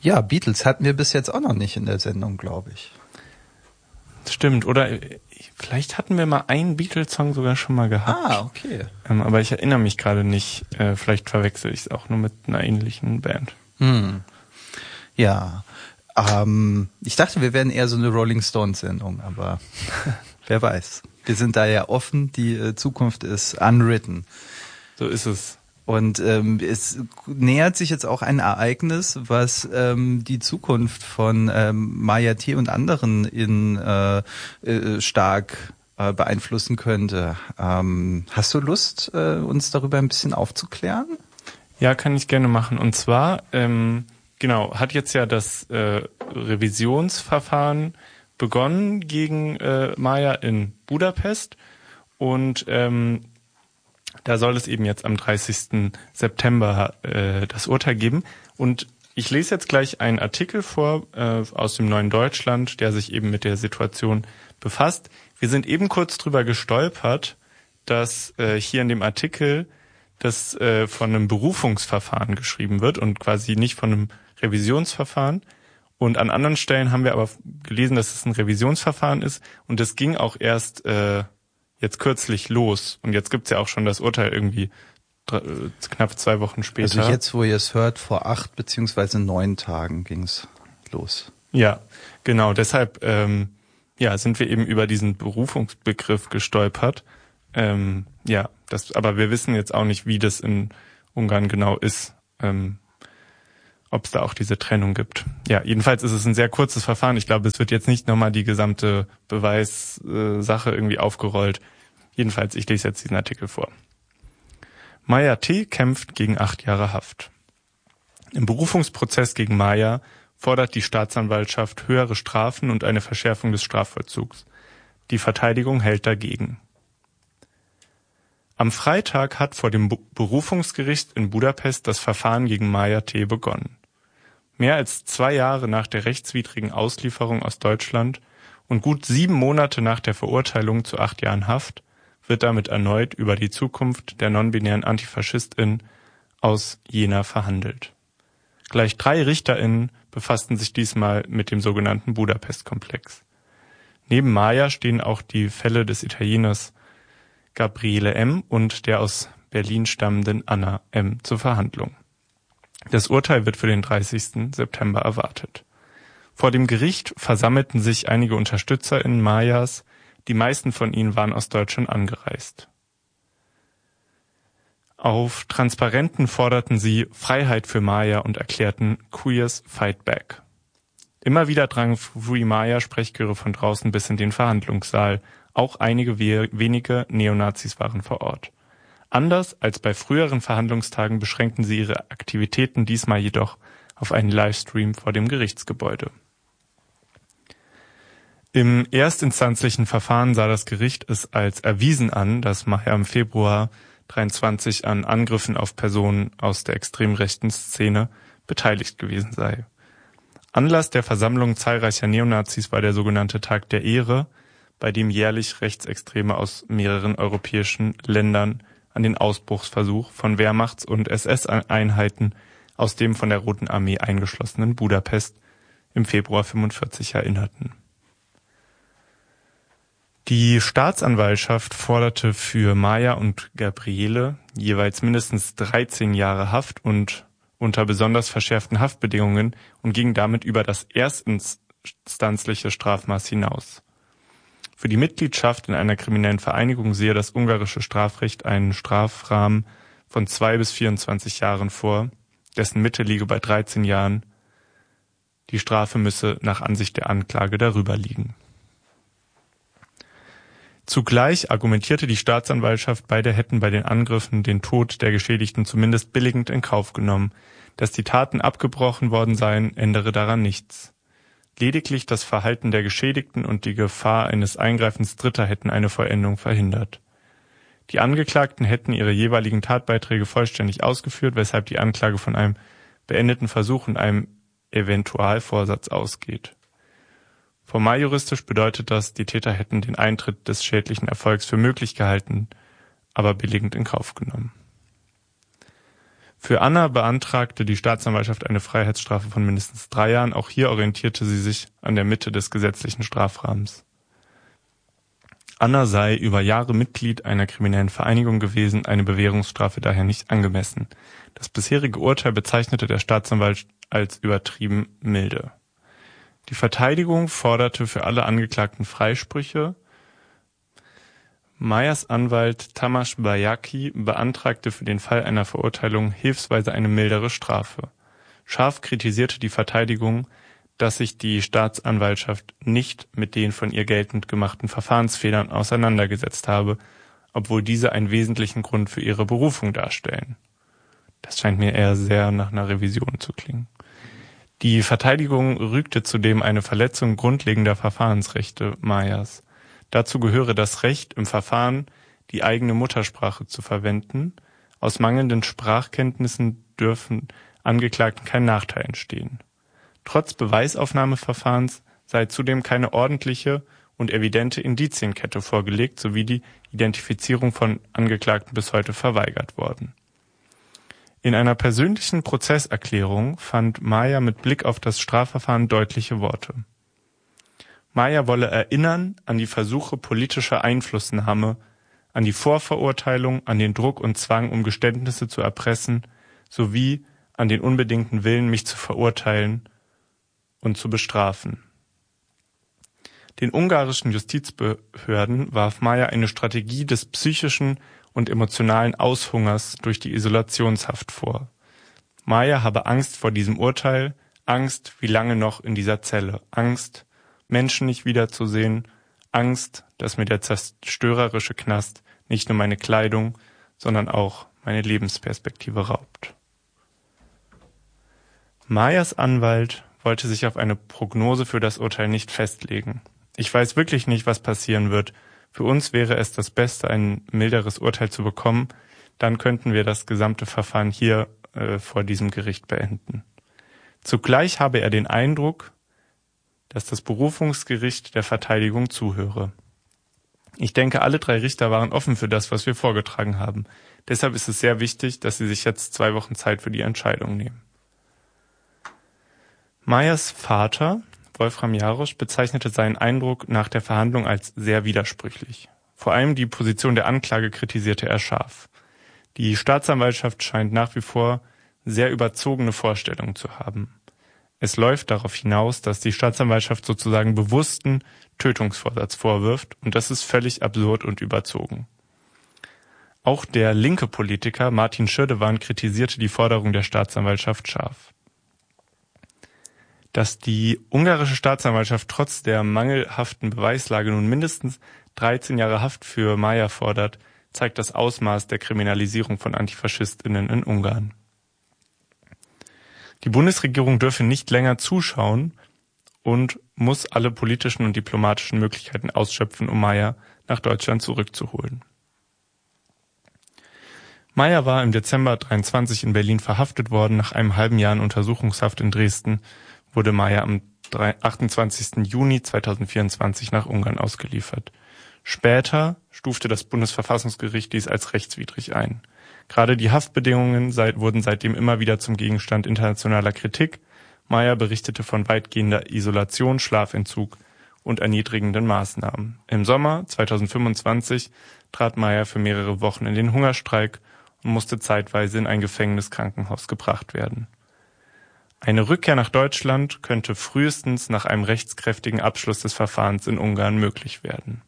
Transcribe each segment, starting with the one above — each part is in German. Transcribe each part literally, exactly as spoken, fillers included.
Ja, Beatles hatten wir bis jetzt auch noch nicht in der Sendung, glaube ich. Stimmt, oder vielleicht hatten wir mal einen Beatles-Song sogar schon mal gehabt. Ah, okay. Ähm, aber ich erinnere mich gerade nicht. Äh, vielleicht verwechsel ich es auch nur mit einer ähnlichen Band. Hm. Ja, ähm, ich dachte, wir wären eher so eine Rolling Stones-Sendung, aber wer weiß. Wir sind da ja offen, die äh, Zukunft ist unwritten. So ist es. Und ähm, es nähert sich jetzt auch ein Ereignis, was ähm, die Zukunft von ähm, Maya T. und anderen in äh, äh, stark äh, beeinflussen könnte. Ähm, hast du Lust, äh, uns darüber ein bisschen aufzuklären? Ja, kann ich gerne machen. Und zwar, ähm, genau, hat jetzt ja das äh, Revisionsverfahren begonnen gegen äh, Maya in Budapest und ähm, da soll es eben jetzt am dreißigsten September äh, das Urteil geben. Und ich lese jetzt gleich einen Artikel vor äh, aus dem Neuen Deutschland, der sich eben mit der Situation befasst. Wir sind eben kurz drüber gestolpert, dass äh, hier in dem Artikel das äh, von einem Berufungsverfahren geschrieben wird und quasi nicht von einem Revisionsverfahren. Und an anderen Stellen haben wir aber gelesen, dass es ein Revisionsverfahren ist. Und das ging auch erst äh, jetzt kürzlich los. Und jetzt gibt's ja auch schon das Urteil irgendwie drei, knapp zwei Wochen später. Also jetzt, wo ihr es hört, vor acht beziehungsweise neun Tagen ging's los. Ja, genau. Deshalb ähm, ja, sind wir eben über diesen Berufungsbegriff gestolpert. Ähm, ja, das, aber wir wissen jetzt auch nicht, wie das in Ungarn genau ist. Ähm, ob es da auch diese Trennung gibt. Ja, jedenfalls ist es ein sehr kurzes Verfahren. Ich glaube, es wird jetzt nicht nochmal die gesamte Beweissache irgendwie aufgerollt. Jedenfalls, ich lese jetzt diesen Artikel vor. Maya T. kämpft gegen acht Jahre Haft. Im Berufungsprozess gegen Maya fordert die Staatsanwaltschaft höhere Strafen und eine Verschärfung des Strafvollzugs. Die Verteidigung hält dagegen. Am Freitag hat vor dem Berufungsgericht in Budapest das Verfahren gegen Maya T. begonnen. Mehr als zwei Jahre nach der rechtswidrigen Auslieferung aus Deutschland und gut sieben Monate nach der Verurteilung zu acht Jahren Haft wird damit erneut über die Zukunft der non-binären Antifaschistin aus Jena verhandelt. Gleich drei RichterInnen befassten sich diesmal mit dem sogenannten Budapest-Komplex. Neben Maya stehen auch die Fälle des Italieners Gabriele M. und der aus Berlin stammenden Anna M. zur Verhandlung. Das Urteil wird für den dreißigsten September erwartet. Vor dem Gericht versammelten sich einige UnterstützerInnen Mayas, die meisten von ihnen waren aus Deutschland angereist. Auf Transparenten forderten sie Freiheit für Maya und erklärten Queers Fight Back. Immer wieder drangen Free Maya-Sprechchöre von draußen bis in den Verhandlungssaal. Auch einige we- wenige Neonazis waren vor Ort. Anders als bei früheren Verhandlungstagen beschränkten sie ihre Aktivitäten diesmal jedoch auf einen Livestream vor dem Gerichtsgebäude. Im erstinstanzlichen Verfahren sah das Gericht es als erwiesen an, dass Maya im Februar dreiundzwanzig an Angriffen auf Personen aus der extrem rechten Szene beteiligt gewesen sei. Anlass der Versammlung zahlreicher Neonazis war der sogenannte Tag der Ehre, bei dem jährlich Rechtsextreme aus mehreren europäischen Ländern an den Ausbruchsversuch von Wehrmachts- und S S-Einheiten aus dem von der Roten Armee eingeschlossenen Budapest im Februar fünfundvierzig erinnerten. Die Staatsanwaltschaft forderte für Maya und Gabriele jeweils mindestens dreizehn Jahre Haft und unter besonders verschärften Haftbedingungen und ging damit über das erstinstanzliche Strafmaß hinaus. Für die Mitgliedschaft in einer kriminellen Vereinigung sehe das ungarische Strafrecht einen Strafrahmen von zwei bis vierundzwanzig Jahren vor, dessen Mitte liege bei dreizehn Jahren. Die Strafe müsse nach Ansicht der Anklage darüber liegen. Zugleich argumentierte die Staatsanwaltschaft, beide hätten bei den Angriffen den Tod der Geschädigten zumindest billigend in Kauf genommen. Dass die Taten abgebrochen worden seien, ändere daran nichts. Lediglich das Verhalten der Geschädigten und die Gefahr eines Eingreifens Dritter hätten eine Vollendung verhindert. Die Angeklagten hätten ihre jeweiligen Tatbeiträge vollständig ausgeführt, weshalb die Anklage von einem beendeten Versuch und einem Eventualvorsatz ausgeht. Formaljuristisch bedeutet das, die Täter hätten den Eintritt des schädlichen Erfolgs für möglich gehalten, aber billigend in Kauf genommen. Für Anna beantragte die Staatsanwaltschaft eine Freiheitsstrafe von mindestens drei Jahren. Auch hier orientierte sie sich an der Mitte des gesetzlichen Strafrahmens. Anna sei über Jahre Mitglied einer kriminellen Vereinigung gewesen, eine Bewährungsstrafe daher nicht angemessen. Das bisherige Urteil bezeichnete der Staatsanwalt als übertrieben milde. Die Verteidigung forderte für alle Angeklagten Freisprüche. Mayas Anwalt Tamas Bayaki beantragte für den Fall einer Verurteilung hilfsweise eine mildere Strafe. Scharf kritisierte die Verteidigung, dass sich die Staatsanwaltschaft nicht mit den von ihr geltend gemachten Verfahrensfehlern auseinandergesetzt habe, obwohl diese einen wesentlichen Grund für ihre Berufung darstellen. Das scheint mir eher sehr nach einer Revision zu klingen. Die Verteidigung rügte zudem eine Verletzung grundlegender Verfahrensrechte Mayas. Dazu gehöre das Recht, im Verfahren die eigene Muttersprache zu verwenden. Aus mangelnden Sprachkenntnissen dürfen Angeklagten kein Nachteil entstehen. Trotz Beweisaufnahmeverfahrens sei zudem keine ordentliche und evidente Indizienkette vorgelegt, sowie die Identifizierung von Angeklagten bis heute verweigert worden. In einer persönlichen Prozesserklärung fand Maya mit Blick auf das Strafverfahren deutliche Worte. Maya wolle erinnern an die Versuche politischer Einflussnahme, an die Vorverurteilung, an den Druck und Zwang, um Geständnisse zu erpressen, sowie an den unbedingten Willen, mich zu verurteilen und zu bestrafen. Den ungarischen Justizbehörden warf Maya eine Strategie des psychischen und emotionalen Aushungers durch die Isolationshaft vor. Maya habe Angst vor diesem Urteil, Angst, wie lange noch in dieser Zelle, Angst, Menschen nicht wiederzusehen, Angst, dass mir der zerstörerische Knast nicht nur meine Kleidung, sondern auch meine Lebensperspektive raubt. Mayas Anwalt wollte sich auf eine Prognose für das Urteil nicht festlegen. Ich weiß wirklich nicht, was passieren wird. Für uns wäre es das Beste, ein milderes Urteil zu bekommen. Dann könnten wir das gesamte Verfahren hier äh, vor diesem Gericht beenden. Zugleich habe er den Eindruck, dass das Berufungsgericht der Verteidigung zuhöre. Ich denke, alle drei Richter waren offen für das, was wir vorgetragen haben. Deshalb ist es sehr wichtig, dass sie sich jetzt zwei Wochen Zeit für die Entscheidung nehmen. Mayas Vater, Wolfram Jarosch, bezeichnete seinen Eindruck nach der Verhandlung als sehr widersprüchlich. Vor allem die Position der Anklage kritisierte er scharf. Die Staatsanwaltschaft scheint nach wie vor sehr überzogene Vorstellungen zu haben. Es läuft darauf hinaus, dass die Staatsanwaltschaft sozusagen bewussten Tötungsvorsatz vorwirft, und das ist völlig absurd und überzogen. Auch der linke Politiker Martin Schirdewan kritisierte die Forderung der Staatsanwaltschaft scharf. Dass die ungarische Staatsanwaltschaft trotz der mangelhaften Beweislage nun mindestens dreizehn Jahre Haft für Maya fordert, zeigt das Ausmaß der Kriminalisierung von AntifaschistInnen in Ungarn. Die Bundesregierung dürfe nicht länger zuschauen und muss alle politischen und diplomatischen Möglichkeiten ausschöpfen, um Maya nach Deutschland zurückzuholen. Maya war im Dezember dreiundzwanzig in Berlin verhaftet worden. Nach einem halben Jahr in Untersuchungshaft in Dresden wurde Maya am achtundzwanzigsten Juni zweitausendvierundzwanzig nach Ungarn ausgeliefert. Später stufte das Bundesverfassungsgericht dies als rechtswidrig ein. Gerade die Haftbedingungen seit, wurden seitdem immer wieder zum Gegenstand internationaler Kritik. Maya berichtete von weitgehender Isolation, Schlafentzug und erniedrigenden Maßnahmen. Im Sommer zweitausendfünfundzwanzig trat Maya für mehrere Wochen in den Hungerstreik und musste zeitweise in ein Gefängniskrankenhaus gebracht werden. Eine Rückkehr nach Deutschland könnte frühestens nach einem rechtskräftigen Abschluss des Verfahrens in Ungarn möglich werden.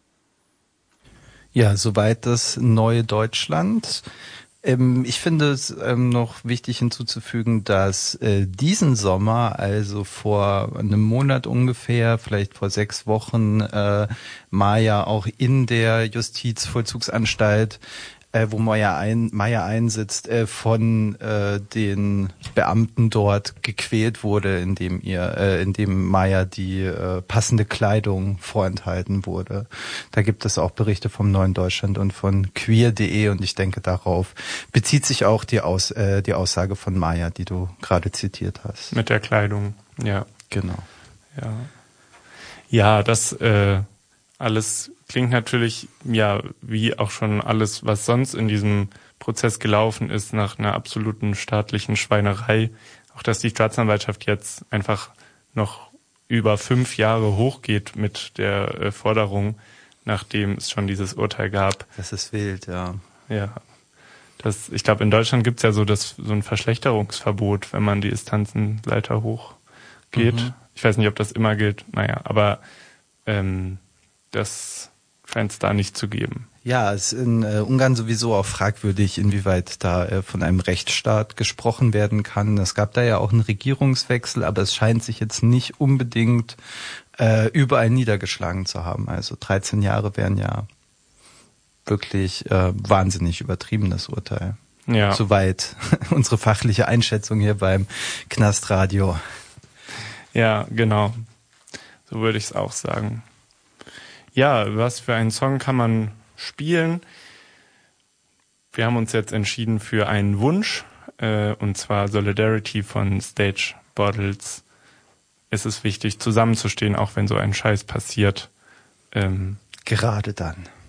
Ja, soweit das neue Deutschland. Ähm, ich finde es ähm, noch wichtig hinzuzufügen, dass äh, diesen Sommer, also vor einem Monat ungefähr, vielleicht vor sechs Wochen, äh, Maya auch in der Justizvollzugsanstalt, äh, wo Maya, ein, Maya einsitzt, äh, von äh, den Beamten dort gequält wurde, indem ihr, äh, indem Maya die äh, passende Kleidung vorenthalten wurde. Da gibt es auch Berichte vom Neuen Deutschland und von queer punkt de, und ich denke, darauf bezieht sich auch die, Aus, äh, die Aussage von Maya, die du gerade zitiert hast. Mit der Kleidung, ja. Genau. Ja, ja, das äh, alles klingt natürlich, ja, wie auch schon alles, was sonst in diesem Prozess gelaufen ist nach einer absoluten staatlichen Schweinerei. Auch dass die Staatsanwaltschaft jetzt einfach noch über fünf Jahre hochgeht mit der äh, Forderung, nachdem es schon dieses Urteil gab. Das ist wild, ja. Ja. Das, ich glaube, in Deutschland gibt's ja so das so ein Verschlechterungsverbot, wenn man die Instanzenleiter hochgeht. Mhm. Ich weiß nicht, ob das immer gilt. Naja, aber ähm, das scheint es da nicht zu geben. Ja, es ist in äh, Ungarn sowieso auch fragwürdig, inwieweit da äh, von einem Rechtsstaat gesprochen werden kann. Es gab da ja auch einen Regierungswechsel, aber es scheint sich jetzt nicht unbedingt äh, überall niedergeschlagen zu haben. Also dreizehn Jahre wären ja wirklich äh, wahnsinnig übertrieben, das Urteil. Ja. Soweit unsere fachliche Einschätzung hier beim Knastradio. Ja, genau. So würde ich es auch sagen. Ja, was für einen Song kann man spielen? Wir haben uns jetzt entschieden für einen Wunsch, äh, und zwar Solidarity von Stage Bottles. Es ist wichtig, zusammenzustehen, auch wenn so ein Scheiß passiert. Ähm, Gerade dann.